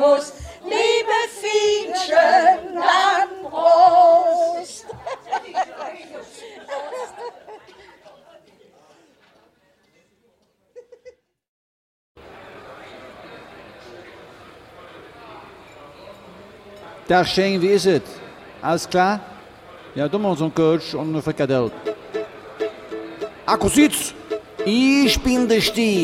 muss. Liebe Fienchen, dann Prost! Dag Shane, wie ist es? Alles klar? Ja, doen wir uns einen Coach und eine Frikadelle. Akku Sitz, ich bin der Stier.